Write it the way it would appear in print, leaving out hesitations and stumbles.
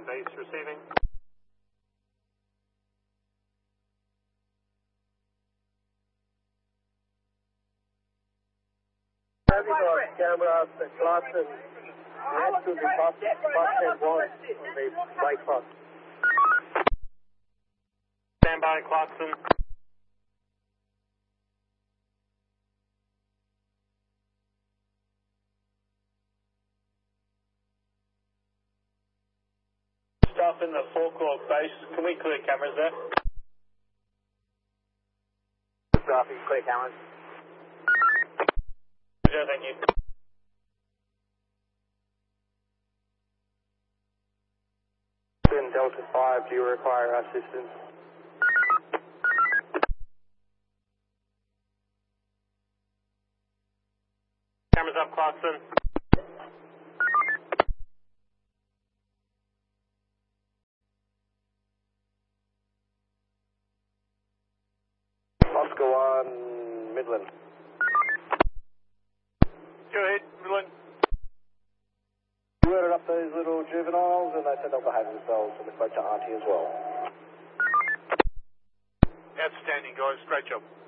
base receiving. Camera, the Clarkson, next to the bus and wall on the right front. Stand by, Clarkson. Staff in the forecourt base, can we clear cameras there? Staff, clear cameras. Yeah, thank you. In Delta 5, do you require assistance? Cameras up, Clarkson. Oscar 1, Midland. Go ahead, Midland. You ordered up those little juveniles and they said they'll behave themselves, and we spoke to Auntie as well. Outstanding, guys. Great job.